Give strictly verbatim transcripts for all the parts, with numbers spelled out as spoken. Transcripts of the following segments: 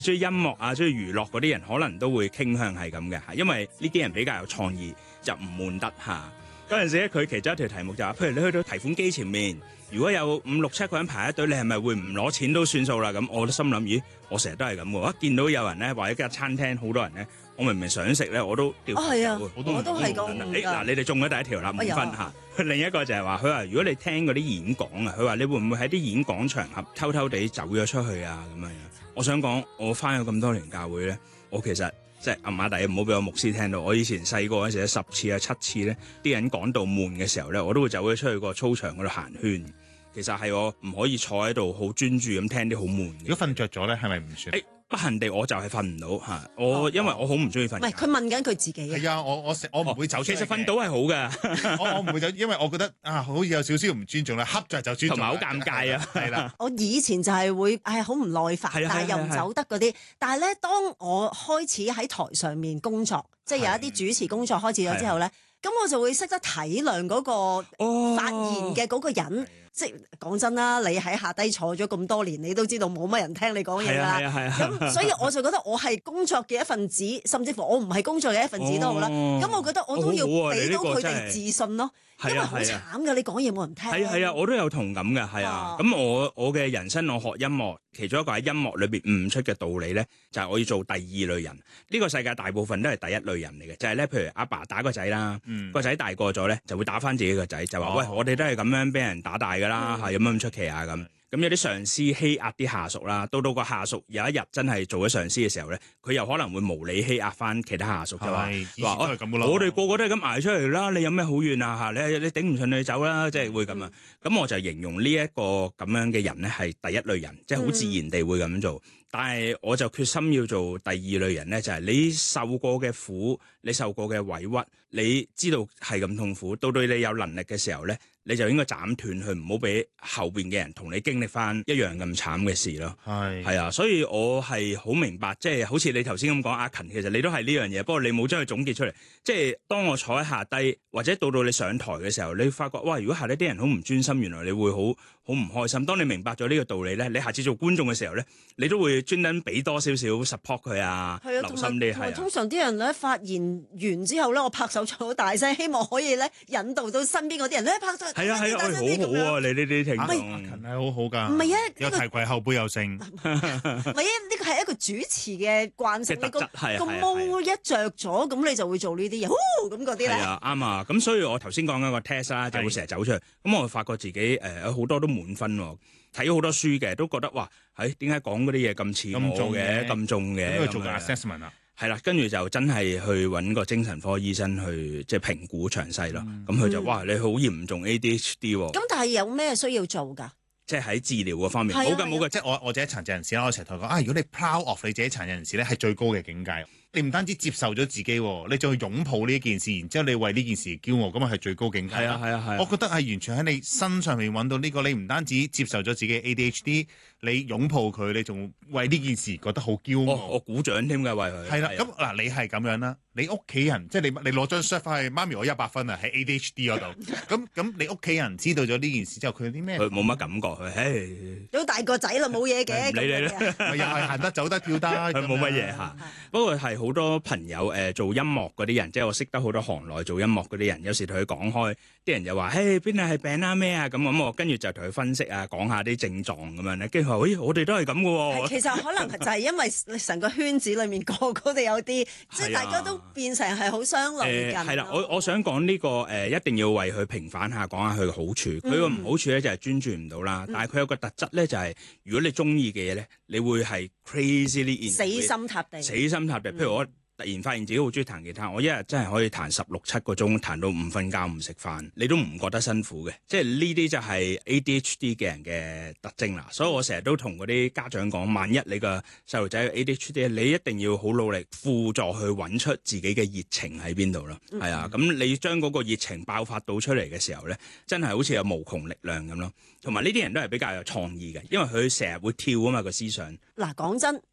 中意音樂啊，中意娛樂嗰啲人，可能都會傾向係咁嘅嚇，因為呢啲人比較有創意，就唔悶得嚇。嗰陣時咧，佢其中一條題目就話，譬如你去到提款機前面，如果有五六七個人排一隊，你係咪會唔攞錢都算數啦？咁我都心諗，咦，我成日都係咁喎。一見到有人咧，或者間餐廳好多人咧，我明明想食咧，我都掉頭走。 係啊， 我都我都係咁。 誒嗱，你哋中咗第一條啦，五分嚇。另一個就係話，佢話如果你聽嗰啲演講啊，佢話你會唔會喺啲演講場合偷偷地走咗出去啊？咁樣樣，我想講，我翻咗咁多年教會咧，我其實。即係暗馬底，唔好俾我牧師聽到。我以前細個嗰陣時，十次啊七次咧，啲人講到悶嘅時候咧，我都會走咗出去個操場嗰度行圈。其實係我唔可以坐喺度好專注咁聽啲好悶嘅。 如果瞓着咗咧，係咪唔算？ 誒，不幸地我就係瞓唔到嚇。我、哦、因為我好唔中意瞓。 唔係，佢問緊佢自己。 係啊，我我我唔會走出去。 其實瞓到係好嘅。 我我唔會走，因為我覺得啊，好似有少少唔尊重啦，恰着就尊重。 同埋好尷尬啊。係啦。 我以前就係會係好唔耐煩，但係又唔走得嗰啲。但係咧，當我開始喺台上面工作，即係有一啲主持工作開始咗之後咧，咁我就會識得體諒嗰個發言嘅嗰個人。即係講真啦，你喺下低坐咗咁多年，你都知道冇乜人聽你講嘢啦。咁所以我就覺得我係工作嘅一份子，甚至乎我唔係工作嘅一份子都好啦。咁、哦、我覺得我都要俾到佢哋自信咯。因為好慘㗎，你講嘢冇人聽。 係啊係啊，我都有同感㗎，係啊。咁我我嘅人生，我學音樂，其中一個喺音樂裏邊悟出嘅道理咧，就係、是、我要做第二類人。呢、這個世界大部分都係第一類人嚟嘅，就係、是、咧，譬如阿爸，爸打個仔啦，嗯、個仔大個咗咧，就會打翻自己個仔，就話、哦、喂，我哋都係咁樣俾人打大㗎啦，係有乜咁出奇啊咁。咁有啲上司欺壓啲下屬啦，到到個下屬有一日真係做咗上司嘅時候咧，佢又可能會無理欺壓翻其他下屬，就話話我我哋個個都係咁捱出嚟啦，你有咩好怨啊嚇？你你頂唔順你走啦，即係會咁啊。咁、嗯、我就形容呢一個咁樣嘅人咧係第一類人，即係好自然地會咁做。嗯、但係我就決心要做第二類人咧，就係、是、你受過嘅苦，你受過嘅委屈，你知道係咁痛苦，到到你有能力嘅時候咧，你就應該斬斷佢，唔好俾後邊嘅人同你經歷翻一樣咁慘嘅事咯。係係啊，所以我係好明白，即係好似你頭先咁講，阿勤其實你都係呢樣嘢，不過你冇將佢總結出嚟。即係當我坐喺下低，或者到到你上台嘅時候，你發覺哇，如果下低啲人好唔專心，原來你會好好唔開心。當你明白咗呢個道理咧，你下次做觀眾嘅時候咧，你都會專登俾多少少 support 佢啊，留心啲係啊。 通常啲人咧發言完之後咧，我拍手掌好大聲，希望可以咧引導到身邊嗰啲人咧拍手。 係啊係啊，好好啊！你呢啲聽眾， 阿勤係好好㗎。 唔係啊， 有提攜後輩有聲。 唔係啊，呢個係一個主持嘅慣性。你個個毛一着咗，咁你就會做呢啲嘢，咁嗰啲咧。 係啊，啱啊。咁所以我頭先講緊個 test 啦，就會成日走出去。咁我發覺自己誒有好多都滿分喎，睇咗好多書嘅，都覺得哇，誒點解講嗰啲嘢咁似我嘅，咁重嘅。 咁佢做個 assessment 啊。 係啦，跟住就真係去揾個精神科醫生去即係評估詳細咯。咁佢、嗯、就哇，你好嚴重 A D H D 喎。 咁但係有咩需要做㗎？ 即係喺治療嗰方面， 冇㗎冇㗎。 即係我我自己殘疾人士啦，我成日同佢講啊，如果你 proud of 你自己殘疾人士咧，係最高嘅境界。你唔單止接受咗自己，你仲要擁抱呢一件事，然之後你為呢件事驕傲，咁啊係最高境界。係啊係啊係。我覺得係完全喺你身上面揾到呢個，你唔單止接受咗自己 A D H D，你擁抱佢，你仲為呢件事覺得好驕傲。 我鼓掌添㗎，為佢。係啦， 咁嗱，你係咁樣啦，你屋企人即係你你攞張 cert 翻去，媽咪我一百分啊，喺 A D H D 嗰度。咁咁你屋企人知道咗呢件事之後，佢有啲咩？ 佢冇乜感覺，佢唉。 都大個仔啦，冇嘢嘅。 唔理你啦， 又係行得走得跳得， 佢冇乜嘢嚇。不過係好多朋友。有誒、呃、做音樂嗰啲人，即係我識得好多行內做音樂嗰啲人，有時同佢講開，啲人就話：誒邊度係病啊咩啊咁咁，我跟住就同佢分析啊，講下啲症狀咁樣咧，跟住佢話：咦，我哋都係咁嘅喎。 其實可能就係因為成個圈子裡面個個都有啲，即係大家都變成係好相類近。 係啦，我我想講呢、呢個誒、呃，一定要為佢平反下，講下佢嘅好處。佢個唔好處咧就係專注唔到啦，嗯、但係佢有個特質咧就係、是，如果你中意嘅嘢咧，你會係 crazily 死心塌地， 死心塌地。譬如我。突然發現自己好中意彈吉他，我一日真係可以彈十六七個鐘，彈到唔瞓覺唔食飯，你都唔覺得辛苦嘅。即係呢啲就係 A D H D 嘅人嘅特徵啦。所以我成日都同嗰啲家長講，萬一你個細路仔 A D H D，你一定要好努力輔助去揾出自己嘅熱情喺邊度咯。係、嗯、啊，咁你將嗰個熱情爆發到出嚟嘅時候咧，真係好似有無窮力量咁咯。同埋呢啲人都係比較有創意嘅，因為佢成日會跳啊嘛個思想。 嗱，講真。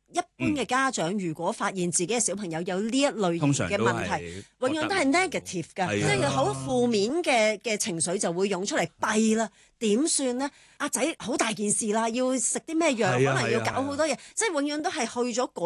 一般嘅家長如果發現自己嘅小朋友有呢一類型嘅問題，永遠都係 negative 㗎，即係好負面嘅嘅情緒就會湧出嚟，弊啦，點算呢？阿仔好大件事啦，要食啲咩藥，可能要搞好多嘢，即係永遠都係去咗